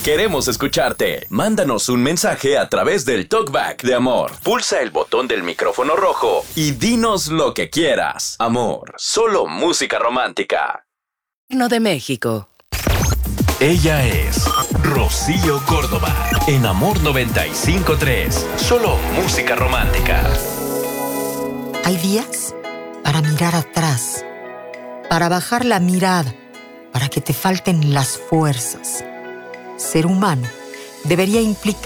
Queremos escucharte. Mándanos un mensaje a través del TalkBack de Amor. Pulsa el botón del micrófono rojo y dinos lo que quieras. Amor, solo música romántica. No de México. Ella es Rocío Córdoba. En Amor 95.3. Solo música romántica. Hay días para mirar atrás, para bajar la mirada, para que te falten las fuerzas. Ser humano debería implicar